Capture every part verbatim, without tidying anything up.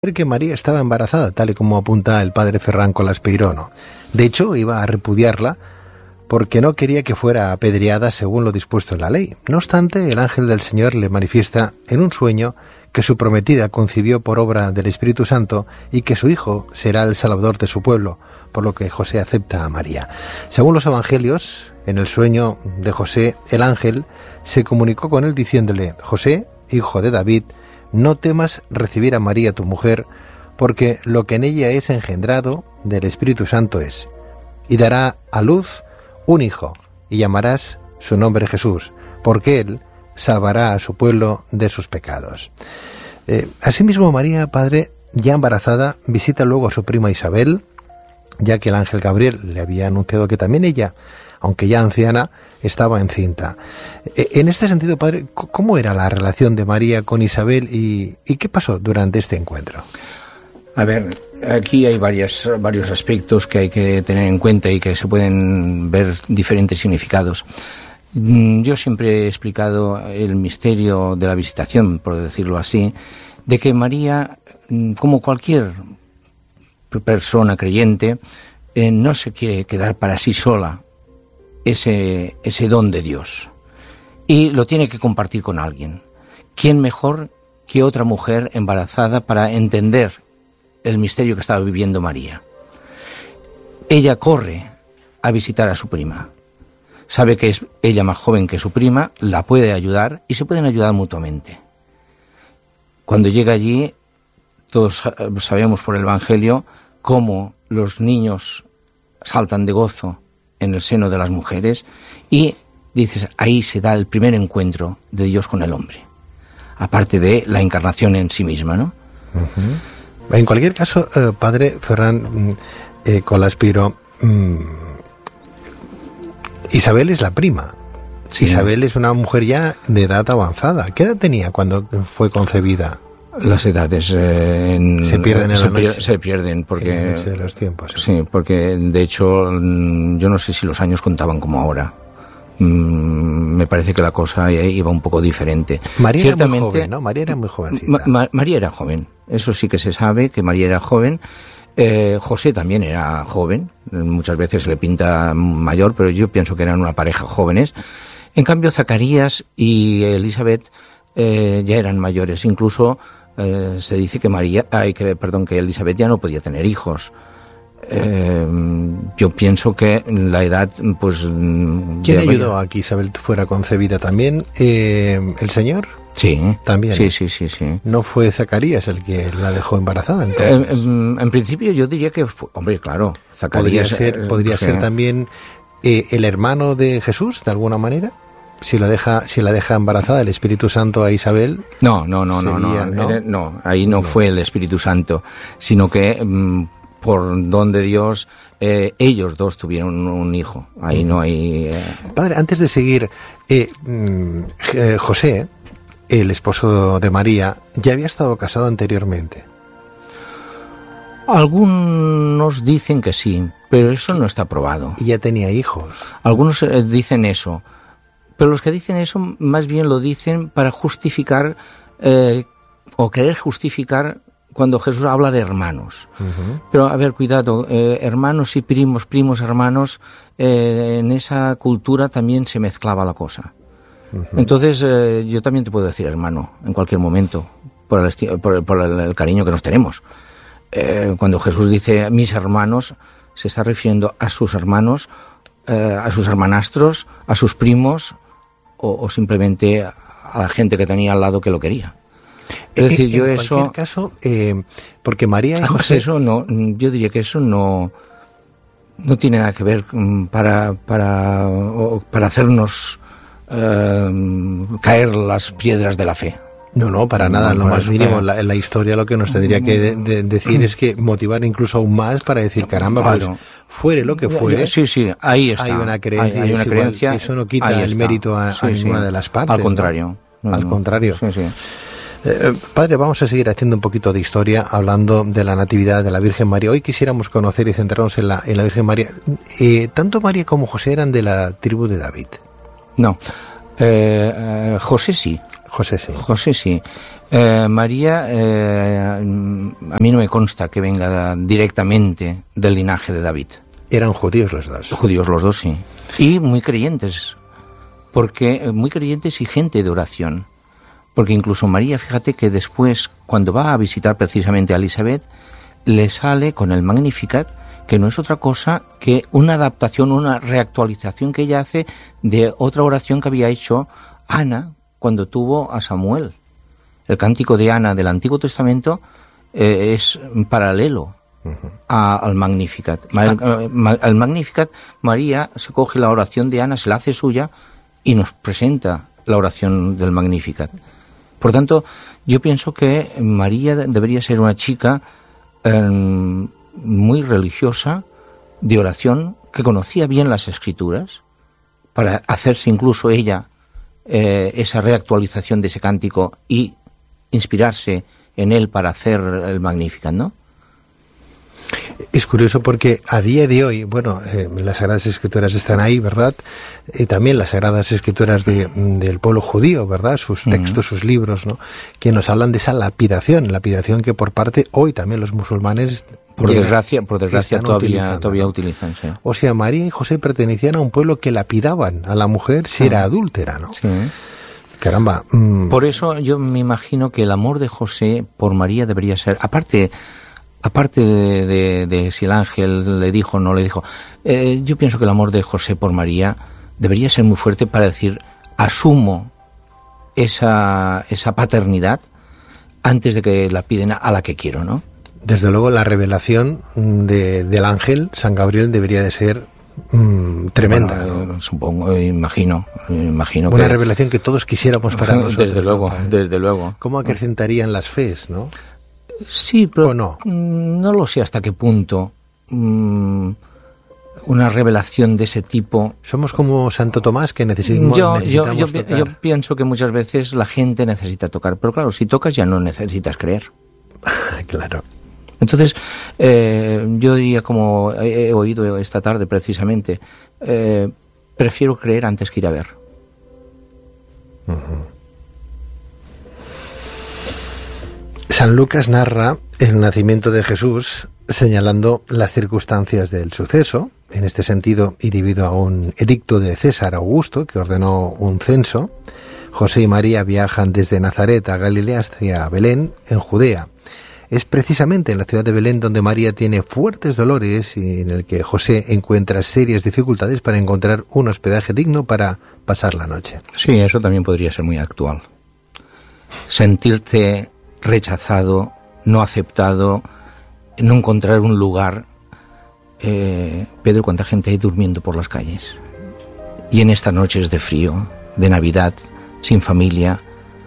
que María estaba embarazada, tal y como apunta el padre Ferran Colaspeiró. De hecho, iba a repudiarla porque no quería que fuera apedreada según lo dispuesto en la ley. No obstante, el ángel del Señor le manifiesta en un sueño que su prometida concibió por obra del Espíritu Santo y que su hijo será el salvador de su pueblo, por lo que José acepta a María. Según los evangelios, en el sueño de José, el ángel se comunicó con él diciéndole: José, hijo de David, no temas recibir a María tu mujer, porque lo que en ella es engendrado del Espíritu Santo es, y dará a luz un hijo, y llamarás su nombre Jesús, porque él salvará a su pueblo de sus pecados. Eh, asimismo, María, padre, ya embarazada, visita luego a su prima Isabel, ya que el ángel Gabriel le había anunciado que también ella, aunque ya anciana, estaba encinta. En este sentido, padre, ¿cómo era la relación de María con Isabel y, y qué pasó durante este encuentro? A ver, aquí hay varias, varios aspectos que hay que tener en cuenta y que se pueden ver diferentes significados. Yo siempre he explicado el misterio de la visitación, por decirlo así, de que María, como cualquier persona creyente, eh, no se quiere quedar para sí sola ese, ese don de Dios, y lo tiene que compartir con alguien. ¿Quién mejor que otra mujer embarazada para entender el misterio que estaba viviendo María? Ella corre a visitar a su prima. Sabe que es ella más joven que su prima, la puede ayudar y se pueden ayudar mutuamente. Cuando llega allí, todos sabemos por el Evangelio cómo los niños saltan de gozo en el seno de las mujeres, y dices, ahí se da el primer encuentro de Dios con el hombre, aparte de la encarnación en sí misma, ¿no? Uh-huh. En cualquier caso, eh, padre Ferran eh, Colaspeiró, mmm, Isabel es la prima. Sí. Isabel es una mujer ya de edad avanzada. ¿Qué edad tenía cuando fue concebida? Las edades eh, en, se pierden en se, la noche, pier, se pierden porque en la noche de los tiempos. Sí. sí, porque de hecho yo no sé si los años contaban como ahora. Mm, me parece que la cosa iba un poco diferente. María Ciertamente, era muy joven, ¿no? María era muy jovencita. Ma, ma, María era joven. Eso sí que se sabe, que María era joven. Eh, José también era joven. Muchas veces se le pinta mayor, pero yo pienso que eran una pareja jóvenes. En cambio, Zacarías y Elizabeth eh, ya eran mayores. Incluso Eh, se dice que María, ay, que perdón, que Elizabeth ya no podía tener hijos. Eh, yo pienso que la edad, pues. ¿Quién ayudó a que Isabel fuera concebida también? Eh, ¿El Señor? Sí, también. Sí, sí, sí, sí. ¿No fue Zacarías el que la dejó embarazada? Entonces? Eh, en, en principio yo diría que fue, hombre, claro, Podría Zacarías. ser, podría sí. ser también eh, el hermano de Jesús, de alguna manera. Si la deja, si la deja embarazada el Espíritu Santo a Isabel. No, no, no, sería, no, no, no, no. Ahí no, no fue el Espíritu Santo, sino que mmm, por don de Dios eh, ellos dos tuvieron un hijo. Ahí no hay. Eh... Padre, antes de seguir, eh, eh, José, el esposo de María, ya había estado casado anteriormente. Algunos dicen que sí, pero eso no está probado. Y ya tenía hijos. Algunos eh, dicen eso. Pero los que dicen eso más bien lo dicen para justificar eh, o querer justificar cuando Jesús habla de hermanos. Uh-huh. Pero a ver, cuidado, eh, hermanos y primos, primos, hermanos, eh, en esa cultura también se mezclaba la cosa. Uh-huh. Entonces eh, yo también te puedo decir hermano en cualquier momento, por el, esti- por, por el, el cariño que nos tenemos. Eh, cuando Jesús dice mis hermanos, se está refiriendo a sus hermanos, eh, a sus hermanastros, a sus primos, O, o simplemente a la gente que tenía al lado que lo quería. Es decir, en, yo en eso... En cualquier caso, eh, porque María y José... Eso no, yo diría que eso no, no tiene nada que ver para, para, para hacernos eh, caer las piedras de la fe. No, no, para no, nada, no, lo más mínimo. En la, la historia lo que nos tendría que de, de decir es que motivar incluso aún más para decir, caramba, claro. pues fuere lo que fuere. Sí, sí, ahí está. Hay una creencia, hay, hay una igual, creencia eso no quita el mérito a, sí, a ninguna sí. de las partes. Al contrario. ¿no? No, Al no. contrario. Sí, sí. Eh, padre, vamos a seguir haciendo un poquito de historia, hablando de la Natividad de la Virgen María. Hoy quisiéramos conocer y centrarnos en la, en la Virgen María. Eh, ¿Tanto María como José eran de la tribu de David? No. Eh, eh, José sí. José sí. José sí. Eh, María, eh, a mí no me consta que venga directamente del linaje de David. Eran judíos los dos. Judíos los dos, sí. Y muy creyentes, porque muy creyentes y gente de oración. Porque incluso María, fíjate que después, cuando va a visitar precisamente a Elisabet, le sale con el Magnificat, que no es otra cosa que una adaptación, una reactualización que ella hace de otra oración que había hecho Ana cuando tuvo a Samuel. El cántico de Ana del Antiguo Testamento eh, es paralelo uh-huh. a, al Magnificat. Ah. Al, al Magnificat, María se coge la oración de Ana, se la hace suya y nos presenta la oración del Magnificat. Por tanto, yo pienso que María debería ser una chica eh, muy religiosa, de oración, que conocía bien las Escrituras, para hacerse incluso ella eh, esa reactualización de ese cántico y inspirarse en él para hacer el Magnificat, ¿no? Es curioso porque a día de hoy, bueno, eh, las Sagradas Escrituras están ahí, ¿verdad? Y también las Sagradas Escrituras de, del pueblo judío, ¿verdad? Sus textos, uh-huh. sus libros, ¿no? Que nos hablan de esa lapidación, lapidación que por parte hoy también los musulmanes por llegan, desgracia, por desgracia todavía todavía utilizan, sí. O sea, María y José pertenecían a un pueblo que lapidaban a la mujer si uh-huh. era adúltera, ¿no? Sí. Caramba. Mmm. Por eso yo me imagino que el amor de José por María debería ser, aparte aparte de, de, de si el ángel le dijo o no le dijo, eh, yo pienso que el amor de José por María debería ser muy fuerte para decir, asumo esa, esa paternidad antes de que la piden a la que quiero, ¿no? Desde luego la revelación de, del ángel, San Gabriel, debería de ser mm, tremenda. Bueno, ¿no? Supongo, imagino, imagino una que... revelación que todos quisiéramos para nosotros. Desde luego, ¿no? desde luego. ¿Cómo acrecentarían las fes, no? Sí, pero no? no lo sé hasta qué punto mmm, una revelación de ese tipo... Somos como Santo Tomás, que necesitamos, yo, necesitamos yo, yo, tocar. Yo pienso que muchas veces la gente necesita tocar, pero claro, si tocas ya no necesitas creer. Claro. Entonces, eh, yo diría, como he, he oído esta tarde precisamente, eh, prefiero creer antes que ir a ver. Uh-huh. San Lucas narra el nacimiento de Jesús señalando las circunstancias del suceso, en este sentido, y debido a un edicto de César Augusto que ordenó un censo, José y María viajan desde Nazaret a Galilea hacia Belén, en Judea. Es precisamente en la ciudad de Belén donde María tiene fuertes dolores y en el que José encuentra serias dificultades para encontrar un hospedaje digno para pasar la noche. Sí, eso también podría ser muy actual. Sentirte rechazado, no aceptado, no encontrar un lugar. Eh, Pedro, ¿cuánta gente hay durmiendo por las calles? Y en estas noches de frío, de Navidad, sin familia,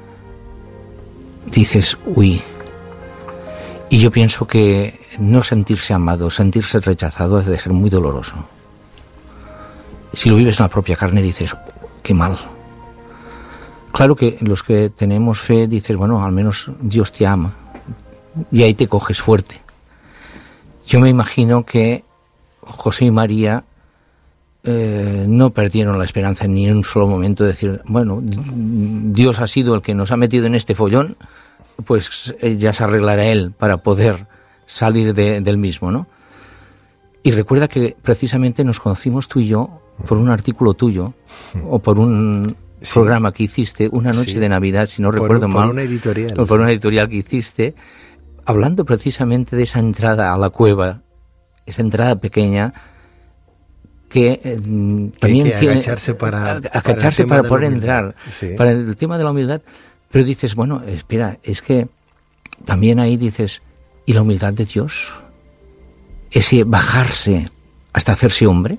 dices, uy. Y yo pienso que no sentirse amado, sentirse rechazado debe ser muy doloroso. Si lo vives en la propia carne dices, qué mal. Claro que los que tenemos fe dices, bueno, al menos Dios te ama. Y ahí te coges fuerte. Yo me imagino que José y María eh, no perdieron la esperanza ni en un solo momento de decir, bueno, Dios ha sido el que nos ha metido en este follón, pues ya se arreglará él para poder salir de, del mismo, ¿no? Y recuerda que precisamente nos conocimos tú y yo por un artículo tuyo o por un sí. programa que hiciste una noche sí. de Navidad, si no por, recuerdo por mal. Por una editorial. O por una editorial que hiciste, hablando precisamente de esa entrada a la cueva, esa entrada pequeña que eh, también hay que tiene agacharse para, agacharse para, para poder entrar, sí. para el tema de la humildad. Pero dices, bueno, espera, es que también ahí dices, ¿y la humildad de Dios? Ese bajarse hasta hacerse hombre.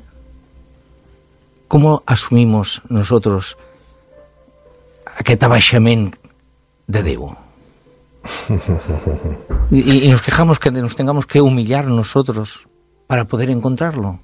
¿Cómo asumimos nosotros aquest abaixament de Déu? Y, y nos quejamos que nos tengamos que humillar nosotros para poder encontrarlo.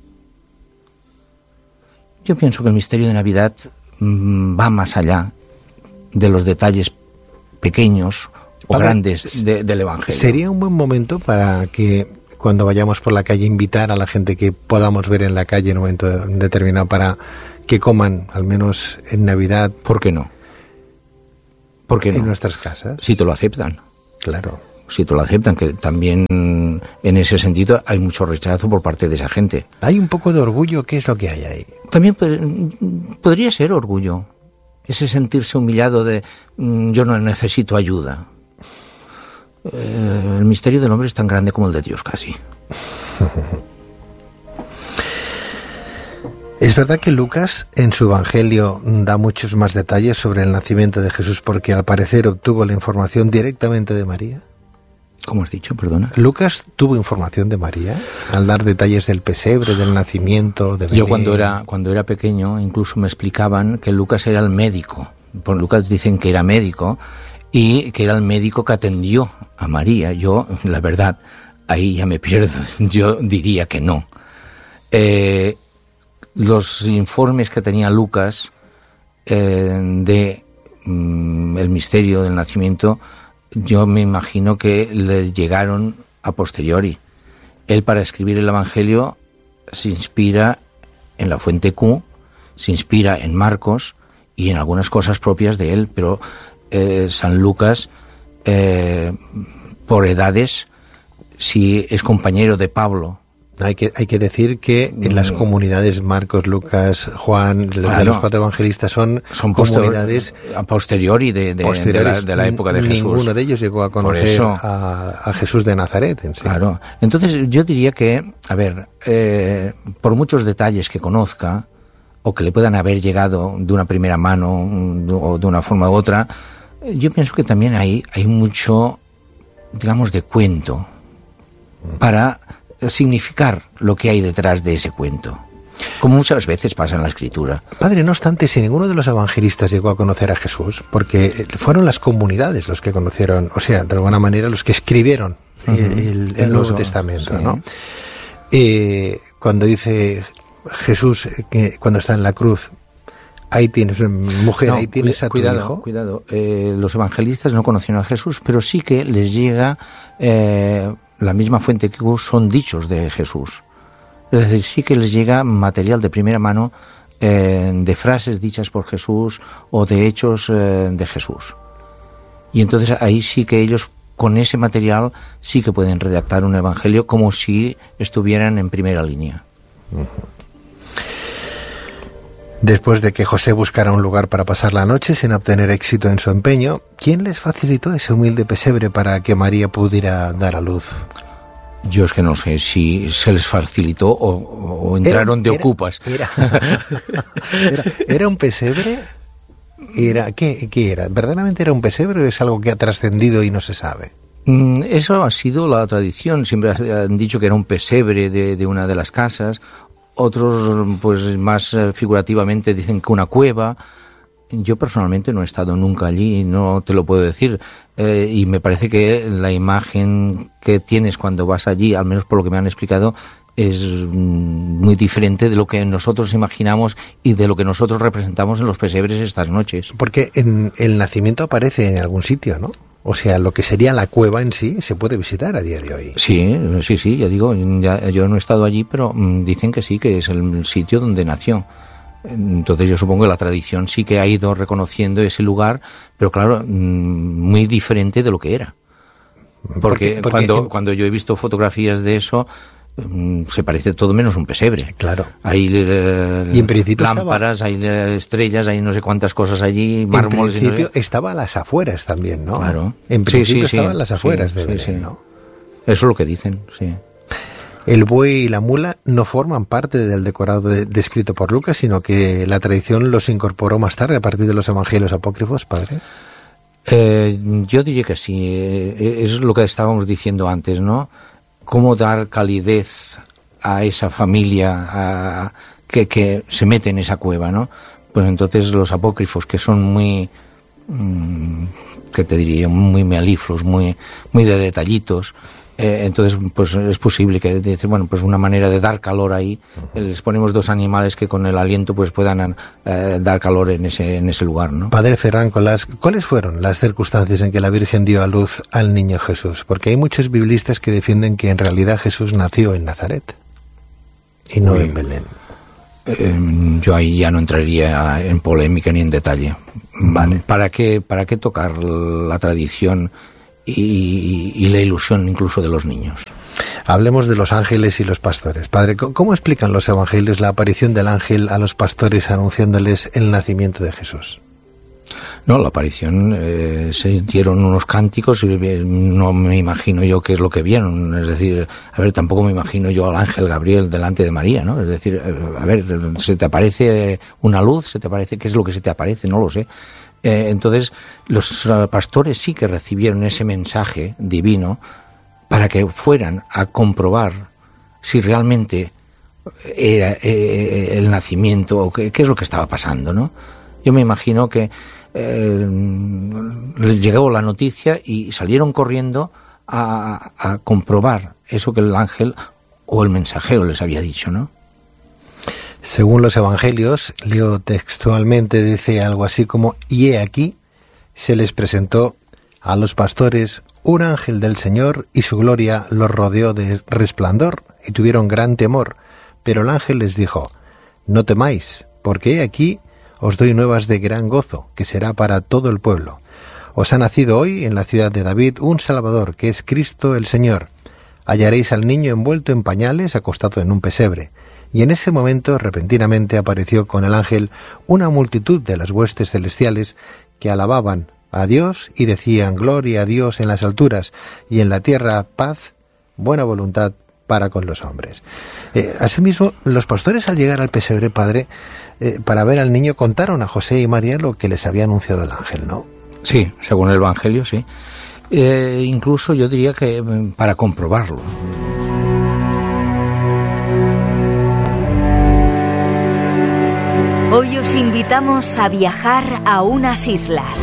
Yo pienso que el misterio de Navidad mmm, va más allá de los detalles pequeños o Padre, grandes de, del Evangelio. Sería un buen momento para que cuando vayamos por la calle invitar a la gente que podamos ver en la calle en un momento determinado para que coman, al menos en Navidad. ¿Por qué no? ¿Por qué no? En nuestras casas. Si te lo aceptan. Claro. Si te lo aceptan, que también en ese sentido hay mucho rechazo por parte de esa gente. Hay un poco de orgullo, ¿qué es lo que hay ahí? También podría ser orgullo, ese sentirse humillado de yo no necesito ayuda. Eh, el misterio del hombre es tan grande como el de Dios casi. Es verdad que Lucas en su Evangelio da muchos más detalles sobre el nacimiento de Jesús porque al parecer obtuvo la información directamente de María. ¿Cómo has dicho? Perdona. ¿Lucas tuvo información de María al dar detalles del pesebre, del nacimiento, de Belén? Yo cuando era, cuando era pequeño incluso me explicaban que Lucas era el médico. Por Lucas dicen que era médico y que era el médico que atendió a María. Yo, la verdad, ahí ya me pierdo. Yo diría que no. Eh, los informes que tenía Lucas eh, de mm, el misterio del nacimiento, yo me imagino que le llegaron a posteriori. Él, para escribir el Evangelio, se inspira en la fuente Q, se inspira en Marcos y en algunas cosas propias de él, pero eh, San Lucas, eh, por edades, si es compañero de Pablo. Hay que, hay que decir que en las comunidades Marcos, Lucas, Juan, los claro, de los cuatro evangelistas son, son comunidades a posteriori de, de, de, la, de la época de Jesús. Ninguno de ellos llegó a conocer a, a Jesús de Nazaret en sí. Claro. Entonces yo diría que, a ver, eh, por muchos detalles que conozca o que le puedan haber llegado de una primera mano o de una forma u otra, yo pienso que también hay, hay mucho, digamos, de cuento para significar lo que hay detrás de ese cuento, como muchas veces pasa en la Escritura. Padre, no obstante, si ninguno de los evangelistas llegó a conocer a Jesús, porque fueron las comunidades los que conocieron, o sea, de alguna manera los que escribieron uh-huh. el, el, el Nuevo Testamento, sí. ¿no? Eh, cuando dice Jesús, que cuando está en la cruz, ahí tienes, mujer, no, ahí tienes a tu cuidado, hijo. Cuidado, eh, los evangelistas no conocieron a Jesús, pero sí que les llega eh, la misma fuente que son dichos de Jesús. Es decir, sí que les llega material de primera mano eh, de frases dichas por Jesús o de hechos eh, de Jesús. Y entonces ahí sí que ellos, con ese material, sí que pueden redactar un evangelio como si estuvieran en primera línea. Uh-huh. Después de que José buscara un lugar para pasar la noche sin obtener éxito en su empeño, ¿quién les facilitó ese humilde pesebre para que María pudiera dar a luz? Yo es que no sé si se les facilitó o, o entraron era, de era, ocupas. Era, era, ¿Era un pesebre? Era, ¿qué, ¿Qué era? ¿Verdaderamente era un pesebre o es algo que ha trascendido y no se sabe? Eso ha sido la tradición. Siempre han dicho que era un pesebre de, de una de las casas. Otros, pues más figurativamente, dicen que una cueva. Yo personalmente no he estado nunca allí, no te lo puedo decir. Eh, y me parece que la imagen que tienes cuando vas allí, al menos por lo que me han explicado, es muy diferente de lo que nosotros imaginamos y de lo que nosotros representamos en los pesebres estas noches. Porque en el nacimiento aparece en algún sitio, ¿no? O sea, lo que sería la cueva en sí se puede visitar a día de hoy. Sí, sí, sí, ya digo, ya, yo no he estado allí, pero mmm, dicen que sí, que es el sitio donde nació. Entonces yo supongo que la tradición sí que ha ido reconociendo ese lugar, pero claro, mmm, muy diferente de lo que era. Porque, porque, porque cuando, en... cuando yo he visto fotografías de eso, se parece todo menos un pesebre. Claro. Hay eh, y en principio lámparas, estaba... hay estrellas, hay no sé cuántas cosas allí, mármoles. En principio no sé... estaba a las afueras también, ¿no? Claro. En principio sí, sí, estaba sí, a las afueras sí, de sí, Belén, sí. ¿no? Eso es lo que dicen, sí. El buey y la mula no forman parte del decorado de, descrito por Lucas, sino que la tradición los incorporó más tarde a partir de los evangelios apócrifos, padre. Eh, yo diría que sí. Eh, es lo que estábamos diciendo antes, ¿no? Cómo dar calidez a esa familia a, que, que se mete en esa cueva, ¿no? Pues entonces los apócrifos, que son muy, mmm, ¿qué te diría? Muy melifluos, muy, muy de detallitos. Eh, entonces, pues es posible que, de, bueno, pues una manera de dar calor ahí, uh-huh. les ponemos dos animales que con el aliento pues puedan eh, dar calor en ese, en ese lugar, ¿no? Padre Ferran, las, ¿cuáles fueron las circunstancias en que la Virgen dio a luz al niño Jesús? Porque hay muchos biblistas que defienden que en realidad Jesús nació en Nazaret y no Uy, en Belén. Eh, yo ahí ya no entraría en polémica ni en detalle. Vale. ¿Para qué, para qué tocar la tradición y, y la ilusión incluso de los niños? Hablemos de los ángeles y los pastores. Padre, ¿cómo explican los evangelios la aparición del ángel a los pastores anunciándoles el nacimiento de Jesús? No, la aparición, eh, se dieron unos cánticos y no me imagino yo qué es lo que vieron. Es decir, a ver, tampoco me imagino yo al ángel Gabriel delante de María, ¿no? Es decir, a ver, ¿se te aparece una luz? ¿Se te aparece? ¿Qué es lo que se te aparece? No lo sé. Eh, entonces, los pastores sí que recibieron ese mensaje divino para que fueran a comprobar si realmente era eh, el nacimiento o qué, qué es lo que estaba pasando, ¿no? Yo me imagino que eh, les llegó la noticia y salieron corriendo a, a comprobar eso que el ángel o el mensajero les había dicho, ¿no? Según los evangelios, leo textualmente, dice algo así como: y he aquí, se les presentó a los pastores un ángel del Señor, y su gloria los rodeó de resplandor, y tuvieron gran temor. Pero el ángel les dijo: no temáis, porque he aquí os doy nuevas de gran gozo, que será para todo el pueblo. Os ha nacido hoy en la ciudad de David un Salvador, que es Cristo el Señor. Hallaréis al niño envuelto en pañales, acostado en un pesebre. Y en ese momento, repentinamente, apareció con el ángel una multitud de las huestes celestiales que alababan a Dios y decían: gloria a Dios en las alturas, y en la tierra paz, buena voluntad para con los hombres. Eh, asimismo, los pastores, al llegar al pesebre, Padre, eh, para ver al niño, contaron a José y María lo que les había anunciado el ángel, ¿no? Sí, según el Evangelio, sí. Eh, incluso yo diría que para comprobarlo. Hoy os invitamos a viajar a unas islas.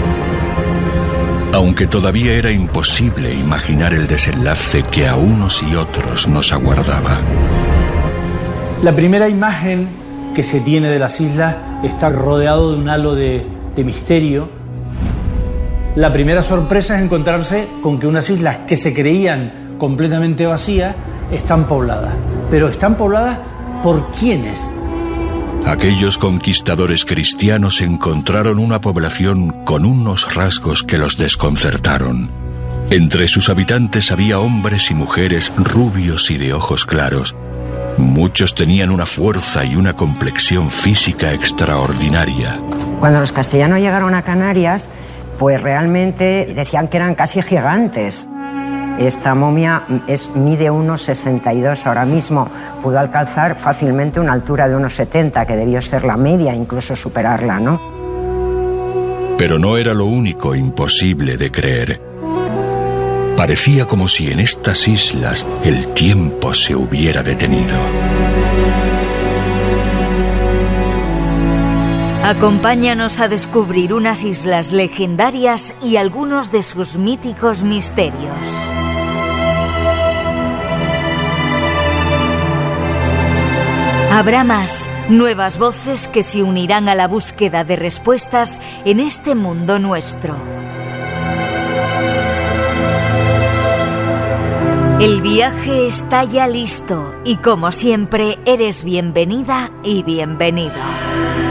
Aunque todavía era imposible imaginar el desenlace que a unos y otros nos aguardaba. La primera imagen que se tiene de las islas está rodeado de un halo de, de misterio. La primera sorpresa es encontrarse con que unas islas que se creían completamente vacías están pobladas. Pero están pobladas ¿por quiénes? Aquellos conquistadores cristianos encontraron una población con unos rasgos que los desconcertaron. Entre sus habitantes había hombres y mujeres rubios y de ojos claros. Muchos tenían una fuerza y una complexión física extraordinaria. Cuando los castellanos llegaron a Canarias, pues realmente decían que eran casi gigantes. Esta momia es, mide uno sesenta y dos ahora mismo. Pudo alcanzar fácilmente una altura de uno setenta, que debió ser la media, incluso superarla, ¿no? Pero no era lo único imposible de creer. Parecía como si en estas islas el tiempo se hubiera detenido. Acompáñanos a descubrir unas islas legendarias y algunos de sus míticos misterios. Habrá más, nuevas voces que se unirán a la búsqueda de respuestas en este mundo nuestro. El viaje está ya listo y, como siempre, eres bienvenida y bienvenido.